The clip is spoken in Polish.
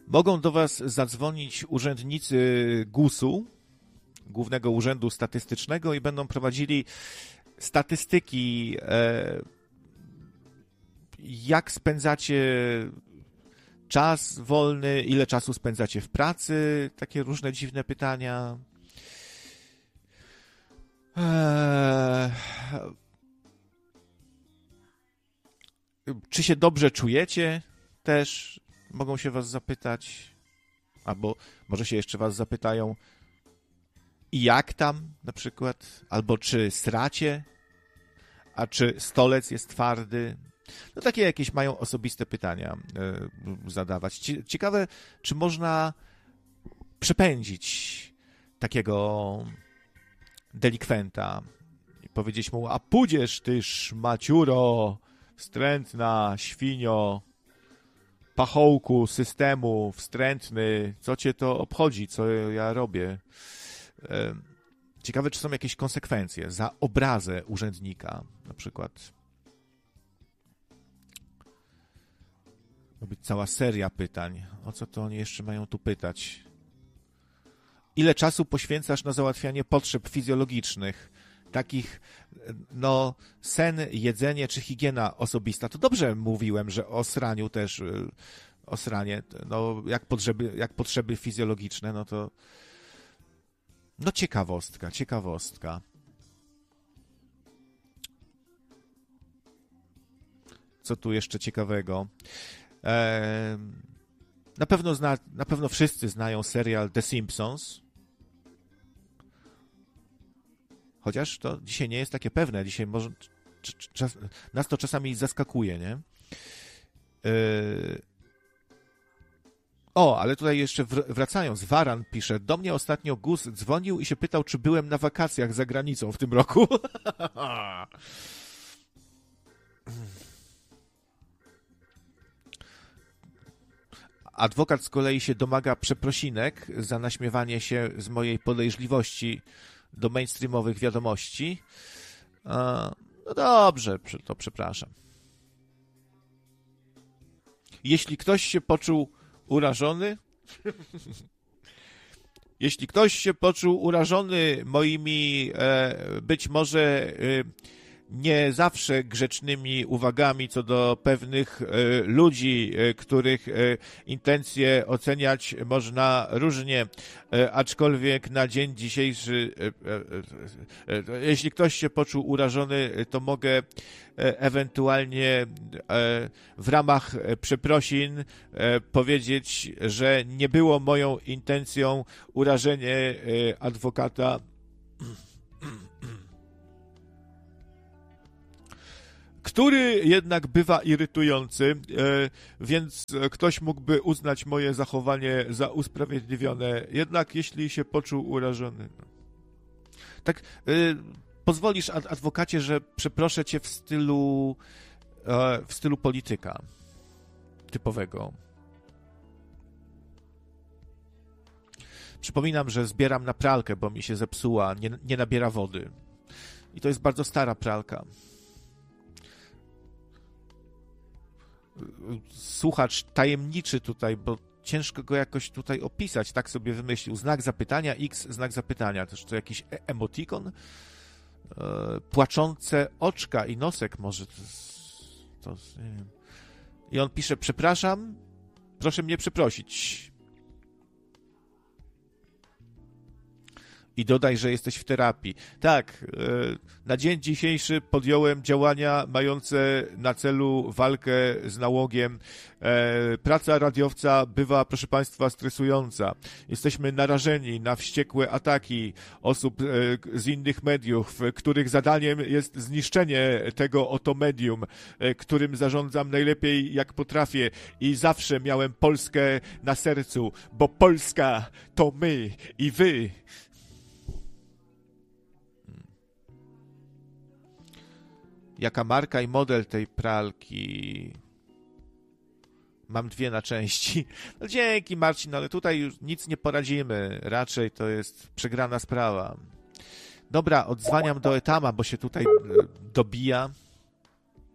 Mogą do Was zadzwonić urzędnicy GUS-u, Głównego Urzędu Statystycznego, i będą prowadzili statystyki, jak spędzacie czas wolny, ile czasu spędzacie w pracy, takie różne dziwne pytania. Czy się dobrze czujecie? Też mogą się Was zapytać, albo może się jeszcze Was zapytają, i jak tam na przykład, albo czy sracie, a czy stolec jest twardy. No takie jakieś mają osobiste pytania zadawać. Ciekawe, czy można przepędzić takiego delikwenta i powiedzieć mu: a pójdziesz ty, szmaciuro, wstrętna świnio, pachołku systemu, wstrętny, co cię to obchodzi, co ja robię? Ciekawe, czy są jakieś konsekwencje za obrazę urzędnika, na przykład. Ma być cała seria pytań. O co to oni jeszcze mają tu pytać? Ile czasu poświęcasz na załatwianie potrzeb fizjologicznych, takich, no, sen, jedzenie czy higiena osobista? To dobrze mówiłem, że o sraniu też, o sranie, no, jak potrzeby fizjologiczne, no to no ciekawostka. Co tu jeszcze ciekawego? Na pewno wszyscy znają serial The Simpsons. Chociaż to dzisiaj nie jest takie pewne. Dzisiaj może nas to czasami zaskakuje, nie? O, ale tutaj jeszcze wracając, Waran pisze: do mnie ostatnio GUS dzwonił i się pytał, czy byłem na wakacjach za granicą w tym roku. Adwokat z kolei się domaga przeprosinek za naśmiewanie się z mojej podejrzliwości do mainstreamowych wiadomości. No dobrze, to przepraszam. Jeśli ktoś się poczuł urażony, moimi być może nie zawsze grzecznymi uwagami co do pewnych ludzi, których intencje oceniać można różnie, aczkolwiek na dzień dzisiejszy, jeśli ktoś się poczuł urażony, to mogę ewentualnie w ramach przeprosin powiedzieć, że nie było moją intencją urażenie adwokata, który jednak bywa irytujący, więc ktoś mógłby uznać moje zachowanie za usprawiedliwione, jednak jeśli się poczuł urażony. Tak, pozwolisz, adwokacie, że przeproszę cię w stylu polityka typowego. Przypominam, że zbieram na pralkę, bo mi się zepsuła, nie nabiera wody. I to jest bardzo stara pralka. Słuchacz tajemniczy tutaj, bo ciężko go jakoś tutaj opisać, tak sobie wymyślił. Znak zapytania, X, znak zapytania. Też to jakiś emotikon? Płaczące oczka i nosek może. To nie wiem. I on pisze: przepraszam, proszę mnie przeprosić. I dodaj, że jesteś w terapii. Tak, na dzień dzisiejszy podjąłem działania mające na celu walkę z nałogiem. Praca radiowca bywa, proszę Państwa, stresująca. Jesteśmy narażeni na wściekłe ataki osób z innych mediów, których zadaniem jest zniszczenie tego oto medium, którym zarządzam najlepiej jak potrafię i zawsze miałem Polskę na sercu, bo Polska to my i wy. Jaka marka i model tej pralki? Mam 2 na części. No dzięki, Marcin, ale tutaj już nic nie poradzimy. Raczej to jest przegrana sprawa. Dobra, odzwaniam do Etama, bo się tutaj dobija.